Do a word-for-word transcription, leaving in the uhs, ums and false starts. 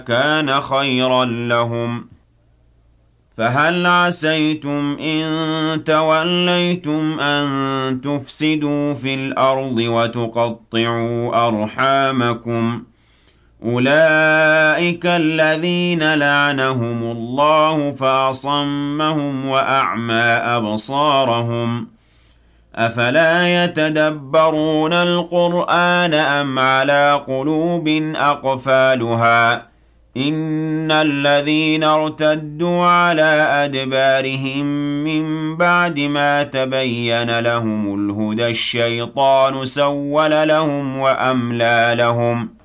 كان خيرا لهم فهل عسيتم إن توليتم أن تفسدوا في الأرض وتقطعوا أرحامكم أولئك الذين لعنهم الله فأصمهم وأعمى أبصارهم أفلا يتدبرون القرآن أم على قلوب أقفالها إن الذين ارتدوا على أدبارهم من بعد ما تبين لهم الهدى الشيطان سول لهم وأملى لهم